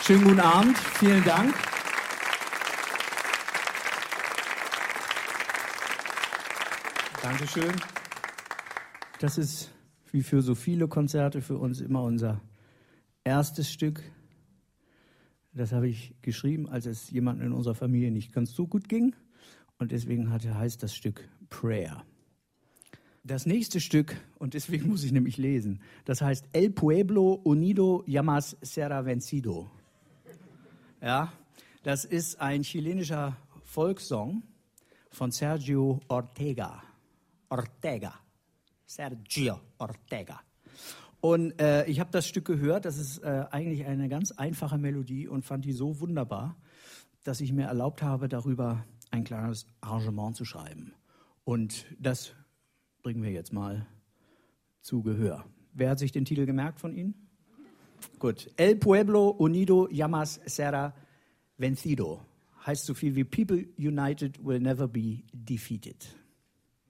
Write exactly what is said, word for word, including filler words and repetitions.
Schönen guten Abend, vielen Dank. Dankeschön. Das ist, wie für so viele Konzerte, für uns immer unser erstes Stück. Das habe ich geschrieben, als es jemandem in unserer Familie nicht ganz so gut ging. Und deswegen hatte, heißt das Stück Prayer. Das nächste Stück, und deswegen muss ich nämlich lesen, das heißt El Pueblo Unido Llamas Será Vencido. Ja, das ist ein chilenischer Volkssong von Sergio Ortega. Ortega. Sergio Ortega. Und äh, ich habe das Stück gehört, das ist äh, eigentlich eine ganz einfache Melodie und fand die so wunderbar, dass ich mir erlaubt habe, darüber ein kleines Arrangement zu schreiben. Und das bringen wir jetzt mal zu Gehör. Wer hat sich den Titel gemerkt von Ihnen? Gut. El Pueblo Unido Llamas Será Vencido. Heißt so viel wie People United will never be defeated.